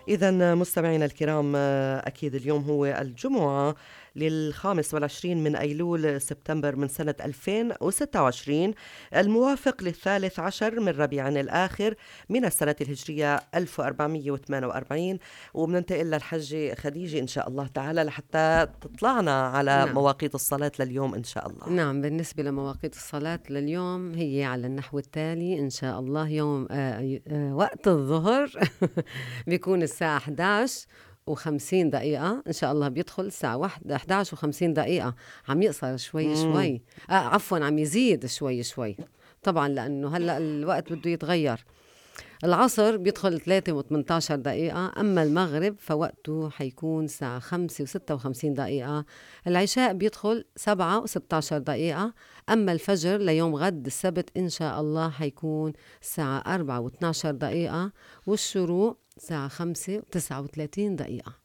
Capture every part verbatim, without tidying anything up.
إذا مستمعينا الكرام، أكيد اليوم هو الجمعة للخامس والعشرين من أيلول سبتمبر من سنة ألفين وستة وعشرين، الموافق للثالث عشر من ربيع الآخر من السنة الهجرية ألف وأربعمية وثمانية وأربعين. وبننتقل للحجة خديجة إن شاء الله تعالى لحتى تطلعنا على نعم مواقيت الصلاة لليوم إن شاء الله. نعم بالنسبة لمواقيت الصلاة لليوم هي على النحو التالي إن شاء الله. يوم آه آه وقت الظهر بيكون الساعة إحدى عشر وخمسين دقيقة إن شاء الله، بيدخل الساعة واحدة إحدى عشر وخمسين دقيقة. عم يقصر شوي مم. شوي آه عفوا عم يزيد شوي شوي طبعا لأنه هلأ الوقت بده يتغير. العصر بيدخل ثلاثة وثمانية عشر دقيقة، أما المغرب فوقته حيكون الساعة خمسة وستة وخمسين دقيقة. العشاء بيدخل سبعة وستة عشر دقيقة، أما الفجر ليوم غد السبت إن شاء الله حيكون الساعة أربعة واثني عشر دقيقة، والشروق الساعة خمسة وتسعة وثلاثين دقيقة.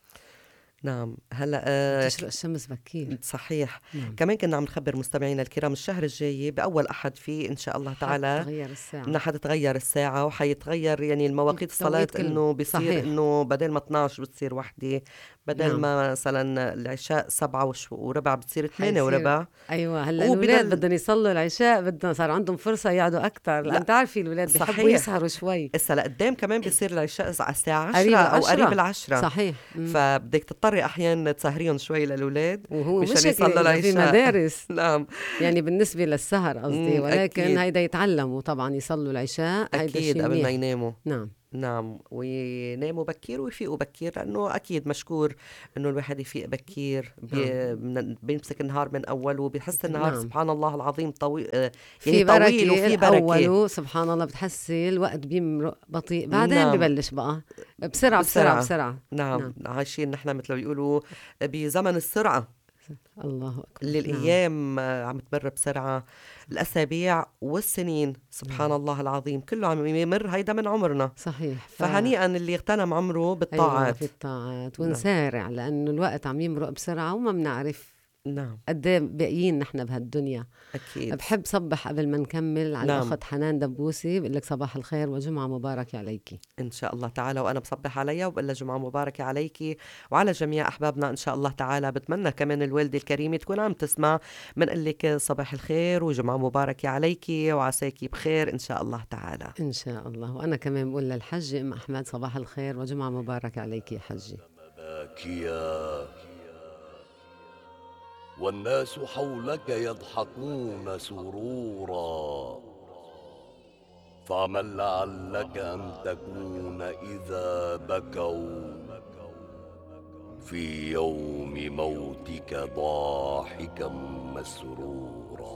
نعم هلا آه تشرق الشمس بكير. صحيح. نعم كمان كنا عم نخبر مستمعينا الكرام الشهر الجاي بأول أحد فيه إن شاء الله تعالى حتتغير الساعة، إنها حتتغير الساعة وحيتغير يعني المواقيت الصلاة، التوقيت كله. إنه بصير صحيح. إنه بدل ما اثناشر بتصير وحدة، بدل نعم ما مثلا العشاء سبعة وش- وربع بتصير ثمانية حيصير. وربع. ايوه هلا الاولاد وبدل بدهم يصلوا العشاء، بدهم صار عندهم فرصه يقعدوا اكثر، لان لا تعرفي الاولاد بيحبوا صحيح. يسهروا شوي. هسا لقدام كمان بيصير العشاء على الساعة عشرة قريب أو قريب العشرة. العشرة، صحيح. مم. فبدك تضطري أحيانا تسهريهم شوي للأولاد وهو مشان مشكلة يصلوا إذا في العشاء. مدارس نعم. يعني بالنسبة للسهر قصدي، أمم، ولكن أكيد هيدا يتعلموا طبعا يصلوا العشاء، هيدا أكيد الشيء قبل ما منيح. يناموا. نعم نعم، ويناموا بكير ويفيقوا بكير، لأنه أكيد مشكور إنه الواحد يفيق بكير، نعم بي- من- بيمسك النهار من أول وبيحس النهار نعم سبحان الله العظيم طويل، آه، يعني في طويل بركة وفي بركة. الأول سبحان الله، بتحسي الوقت بيمرق بطيء، بعدين نعم ببلش بقى بسرعة بسرعة بسرعة. بسرعة. نعم نعم عايشين نحن مثل ما بيقولوا بزمن السرعة، الله أكبر. اللي نعم الأيام آه، عم تمر بسرعة، الأسابيع والسنين سبحان نعم الله العظيم كله عم يمر، هيدا من عمرنا. صحيح. ف فهنيئا اللي اغتنم عمره أيوة بالطاعات. في الطاعات نعم ونسارع، لأنه الوقت عم يمرق بسرعة وما بنعرف نعم قد ايه باقيين نحن بهالدنيا. أكيد. بحب صبح قبل ما نكمل على نعم الأخت حنان دبوسي، بقول لك صباح الخير وجمعة مباركة عليكي. إن شاء الله تعالى، وأنا بصبح عليها وبقول لها جمعة مباركة عليكي وعلى جميع أحبابنا إن شاء الله تعالى. بتمنى كمان الوالدة الكريمة تكون عم تسمع، بنقول لك صباح الخير وجمعة مباركة عليكي وعساكي بخير إن شاء الله تعالى. إن شاء الله. وأنا كمان بقول للحج أم أحمد صباح الخير وجمعة مباركة عليكي يا حجي. باكيا والناس حولك يضحكون سرورا، فاعمل لعلك أن تكون إذا بكوا في يوم موتك ضاحكا مسرورا.